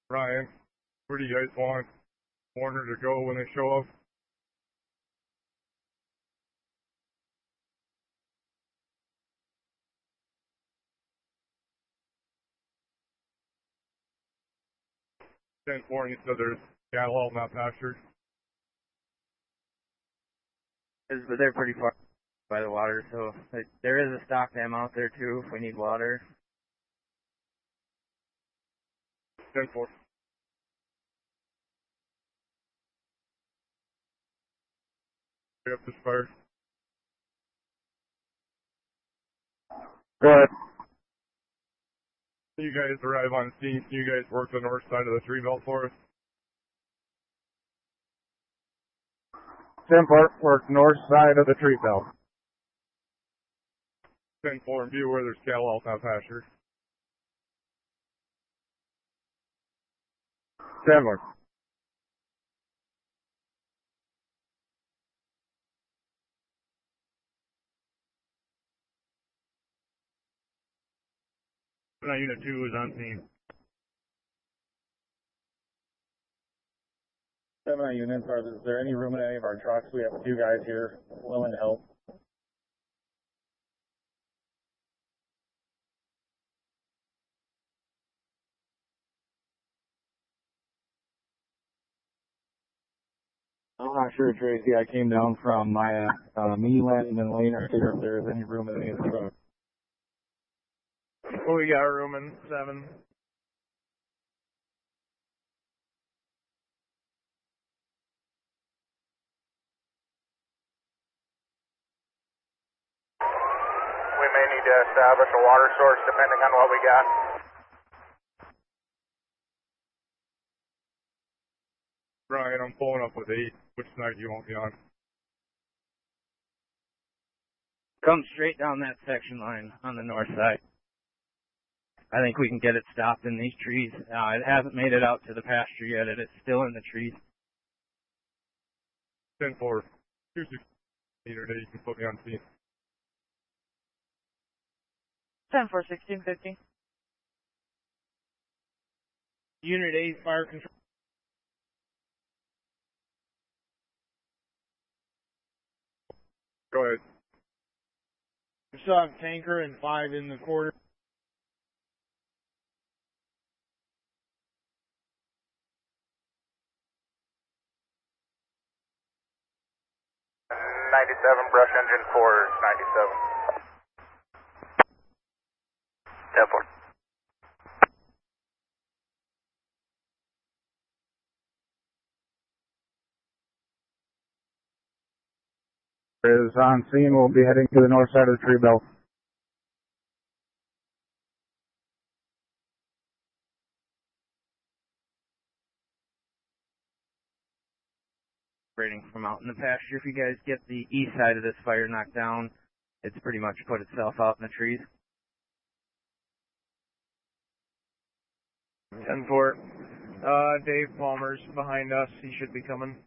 Ryan, where do you guys want Warner to go when they show up? Warren, you said there's cattle out in that pasture. They're pretty far by the water, so there is a stock dam out there too if we need water. 10-4. Pick up this fire. Go ahead. You guys arrive on scene. You guys work the north side of the tree belt for us. 10-4, work north side of the tree belt. 10-4, and be aware there's cattle out in that pasture. 10-4. Unit 2 is on scene. 7 units, is there any room in any of our trucks? We have a few guys here willing to help. I'm not sure, Tracy. I came down from my me landing in lane or figure if there's any room in any of the trucks. Well, we got room in 7. We may need to establish a water source depending on what we got. Brian, I'm pulling up with 8. Which side do you want me on? Come straight down that section line on the north side. I think we can get it stopped in these trees. It hasn't made it out to the pasture yet. It is still in the trees. 10-4. 2-6. Either day you can put me on scene. 10-4, 1650. Unit 8, fire control. Go ahead. We still have tanker and 5 in the quarter. Brush engine 4 97. 10-4. Is on scene. We'll be heading to the north side of the tree belt. Operating from out in the pasture. If you guys get the east side of this fire knocked down, it's pretty much put itself out in the trees. 10-4. Dave Palmer's behind us. He should be coming.